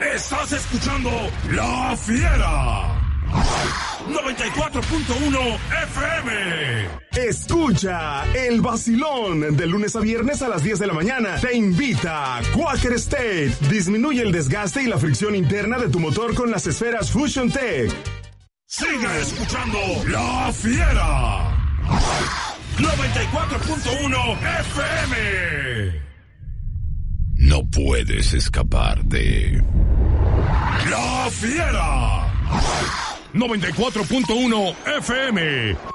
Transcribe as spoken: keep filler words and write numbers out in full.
Estás escuchando La Fiera. noventa y cuatro punto uno F M. Escucha el vacilón de lunes a viernes a las diez de la mañana. Te invita Quaker State. Disminuye el desgaste y la fricción interna de tu motor con las esferas Fusion Tech. Sigue escuchando La Fiera. noventa y cuatro punto uno F M. No puedes escapar de La Fiera. noventa y cuatro punto uno F M.